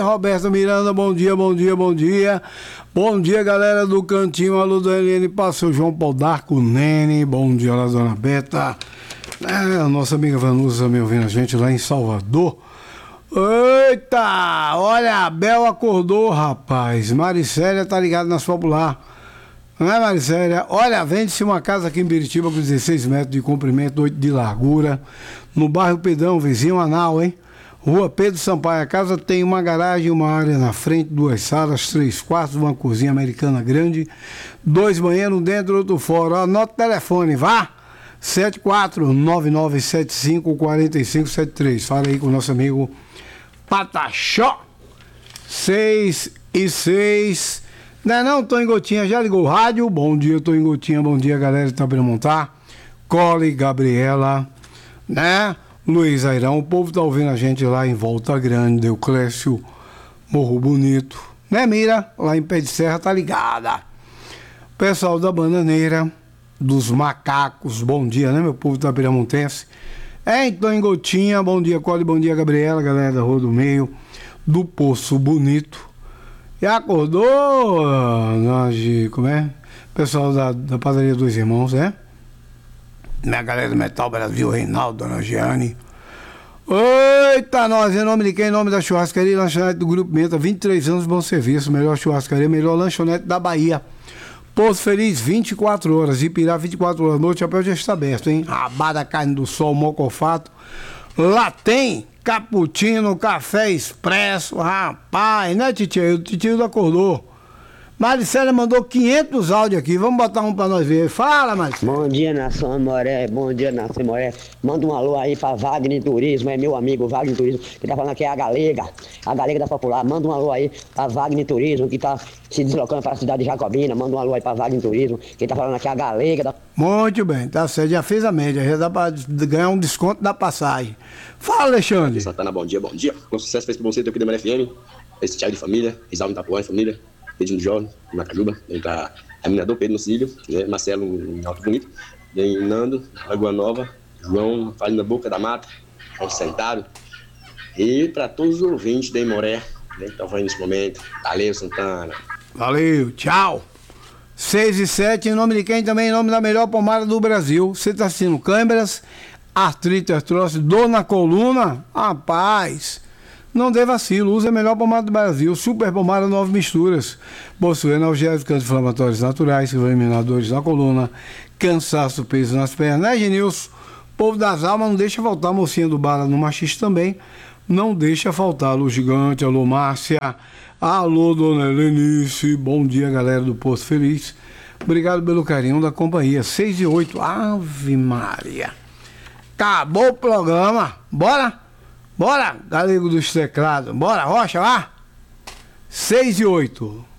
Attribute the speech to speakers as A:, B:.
A: Roberta Miranda, bom dia, bom dia, bom dia. Bom dia, galera do Cantinho, alô do Helene, passou João Paulo Darco, Nene, bom dia lá, dona Beta. A nossa amiga Vanusa me ouvindo a gente lá em Salvador. Eita, olha, a Bel acordou, rapaz. Maricélia tá ligada nas popular. Não é, Maricélia? Olha, vende-se uma casa aqui em Biritiba com 16 metros de comprimento, 8 de largura, no bairro Pedrão, vizinho Anal, hein? Rua Pedro Sampaio. A casa tem uma garagem, uma área na frente, 2 salas, 3 quartos, uma cozinha americana grande, 2 banheiros dentro, outro fora. Anota o telefone, vá! 7499754573. Fala aí com o nosso amigo Pataxó. 6 e 6. Não, tô em Gotinha, já ligou o rádio? Bom dia, tô em Gotinha, bom dia, galera de Tabeira-Montar. Cole, Gabriela, né? Luiz Airão, o povo tá ouvindo a gente lá em Volta Grande, Euclécio, Morro Bonito, né, Mira? Lá em Pé de Serra, tá ligada. Pessoal da Bananeira, dos Macacos, bom dia, né, meu povo Tabeira-Montense? Então em Gotinha, bom dia, Cole, bom dia, Gabriela, galera da Rua do Meio, do Poço Bonito. E acordou, como é? Pessoal da Padaria Dois Irmãos, né? Minha galera do Metal Brasil, Reinaldo, Dona Giane. Eita, nós, em nome de quem? Em nome da churrascaria e lanchonete do Grupo Menta, 23 anos, bom serviço, melhor churrascaria, melhor lanchonete da Bahia. Posto Feliz, 24 horas, Ipirá, 24 horas, noite, chapéu já está aberto, hein? Rabada, carne do sol, mocofato. Lá tem cappuccino, café expresso, rapaz, né, titio? O titio acordou. Maricélia mandou 500 áudios aqui, vamos botar um pra nós ver. Fala, Maricélia.
B: Bom dia, Nação Moré, bom dia, Nação Moré. Manda um alô aí pra Wagner Turismo, é meu amigo Wagner Turismo, que tá falando aqui é a Galega da Popular. Manda um alô aí pra Wagner Turismo, que tá se deslocando para a cidade de Jacobina. Manda um alô aí pra Wagner Turismo, que tá falando aqui é a Galega da...
A: Muito bem, tá certo, já fez a média, já dá pra ganhar um desconto da passagem. Fala, Alexandre.
C: Santana, bom dia, bom dia. Com sucesso fez pro você aqui da Mulher FM, esse Thiago de família, Exalmo Itapuã, família. Pedro Jorge, Macajuba, vem pra Aminador, Pedro no Cílio, né? Marcelo em Alto Bonito, vem Nando, Lagoa Nova, João, Vale na Boca da Mata, João Centário, e para todos os ouvintes da Imoré, né, que estão vendo nesse momento. Valeu, Santana.
A: Valeu, tchau. 6 e 7, em nome de quem também? Em nome da melhor pomada do Brasil. Você tá assistindo câimbras, artrite, artrose, dor na coluna? Rapaz... Não dê vacilo, use a melhor pomada do Brasil, Super Pomada 9 Misturas. Possui analgésicos anti-inflamatórios naturais, eliminadores na coluna, cansaço, peso nas pernas, né, Genilson? Povo das almas, não deixa faltar a mocinha do Bala no Machista também. Não deixa faltar, alô Gigante, alô Márcia, alô Dona Helenice, bom dia, galera do Posto Feliz. Obrigado pelo carinho da companhia. 6 e 8, Ave Maria. Acabou o programa, bora? Bora, galego dos teclados. Bora, Rocha, lá. 6 e 8.